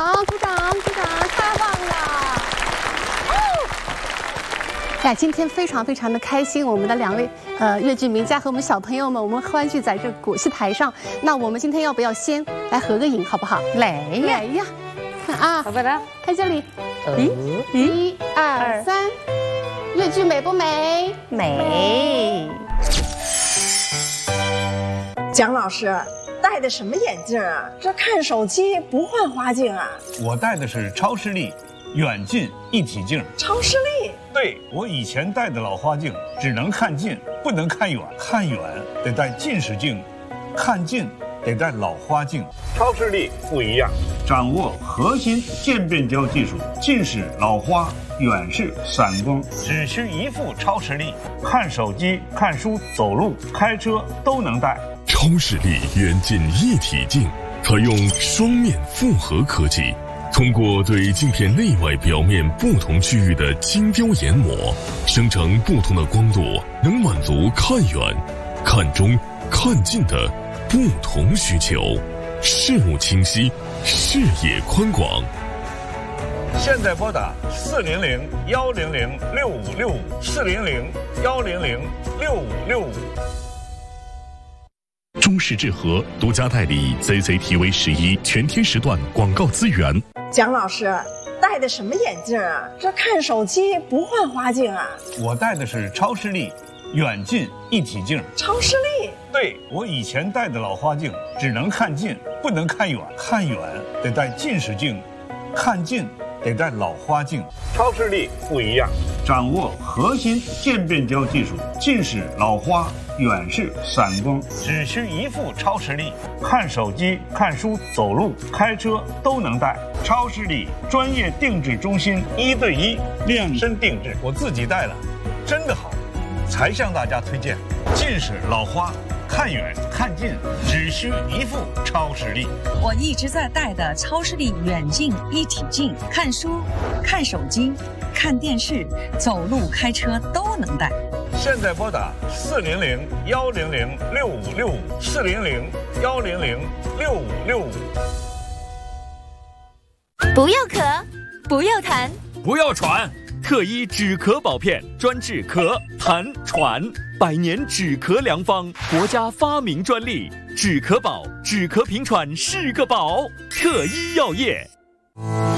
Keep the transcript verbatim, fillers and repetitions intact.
鼓掌，鼓掌，太棒了！哎，今天非常非常的开心，我们的两位呃越剧名家和我们小朋友们，我们欢聚在这古戏台上。那我们今天要不要先来合个影，好不好？ 来呀， 来呀！啊， 好吧的， 看这里，一、一、二、三，越剧美不美？ 美。 蒋老师戴的什么眼镜啊？这看手机不换花镜啊？ 我戴的是超视力远近一体镜。 超视力？ 对，我以前戴的老花镜只能看近，不能看远，看远得戴近视镜，看近得戴老花镜。超视力不一样，掌握核心渐变焦技术，近视、老花、远视、散光，只需一副超视力，看手机、看书、走路、开车都能戴。 超视力远近一体镜采用双面复合科技，通过对镜片内外表面不同区域的精雕研磨，生成不同的光度，能满足看远、看中、看近的不同需求，视物清晰，视野宽广。 现在拨打四零零幺零零六五六五四零零幺零零六五六五。 中视智和独家代理 C C T V 十一全天时段广告资源。 蒋老师戴的什么眼镜啊？这看手机不换花镜啊？ 我戴的是超视力远近一体镜。 超视力？ 对，我以前戴的老花镜只能看近，不能看远，看远得戴近视镜，看近得戴老花镜。超视力不一样，掌握核心渐变焦技术，近视、老花、远视、散光，只需一副超视力，看手机、看书、走路、开车都能戴。超视力专业定制中心，一对一量身定制，我自己戴了，真的好，才向大家推荐。近视、老花、看远看近，只需一副超视力。 我一直在戴的超视力远近一体镜，看书、看手机、看电视、走路、开车都能戴。 现在拨打四零零幺零零六五六五四零零幺零零六五六五。 不要咳，不要痰， 不要喘。特医止咳宝片专治咳、痰、喘，百年止咳良方，国家发明专利。止咳宝，止咳平喘是个宝。特医药业。